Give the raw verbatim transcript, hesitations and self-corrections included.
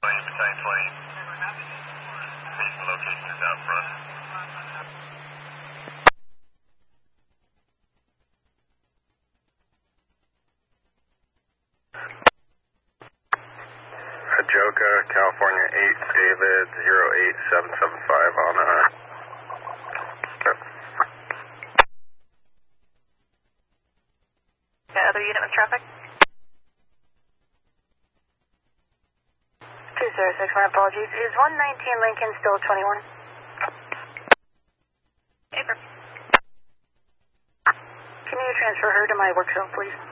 Battalion twenty. Station location is out front. Ajoka, California eight, David zero eight seven seven five on a... Yeah, other unit with traffic? two zero six, my apologies. Is one nineteen Lincoln still twenty-one? Paper. Can you transfer her to my work zone, please?